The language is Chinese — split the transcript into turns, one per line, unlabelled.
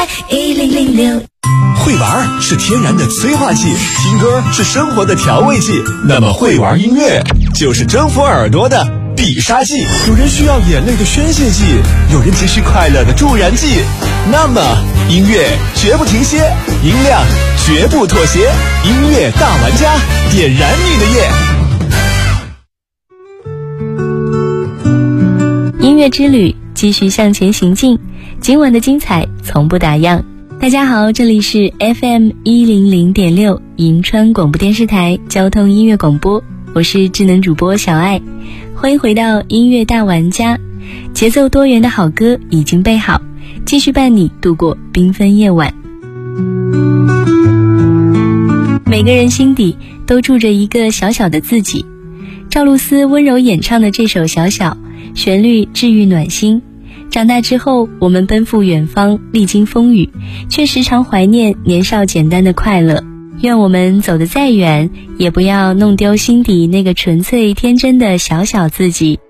100.6。
会玩是天然的催化剂，听歌是生活的调味剂，那么会玩音乐就是征服耳朵的必杀技。有人需要眼泪的宣泄剂，有人急需快乐的助燃剂，那么音乐绝不停歇，音量绝不妥协，音乐大玩家点燃你的
夜。音乐之旅继续向前行进，今晚的精彩从不打烊。大家好，这里是 FM 100.6银川广播电视台交通音乐广播，我是智能主播小爱，欢迎回到音乐大玩家。节奏多元的好歌已经备好，继续伴你度过缤纷夜晚。每个人心底都住着一个小小的自己，赵露思温柔演唱的这首《小小》，旋律治愈暖心。长大之后，我们奔赴远方，历经风雨，却时常怀念年少简单的快乐。愿我们走得再远，也不要弄丢心底那个纯粹天真的小小自己。